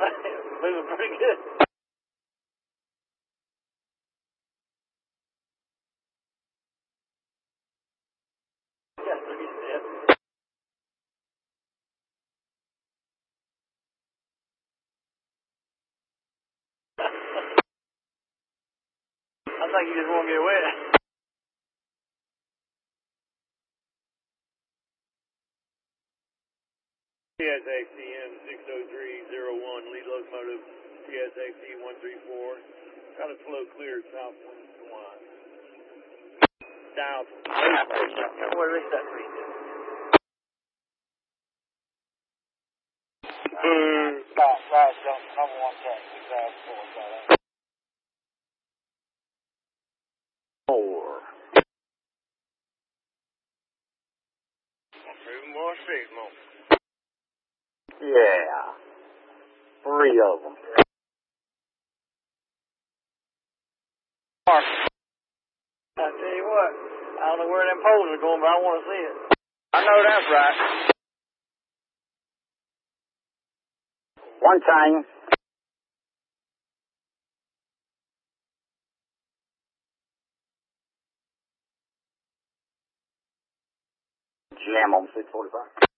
Moving pretty good. Got 3 steps. I think you just want to get wet. TSXTM 60301, lead locomotive TSXT 134. Got a slow clear south 1. South. What is that? 3 steps. Guys, number 1 track. 4. Moving more straight, more. Yeah. 3 of them. I tell you what, I don't know where them poles are going, but I want to see it. I know that's right. 1 time. Jam on 645.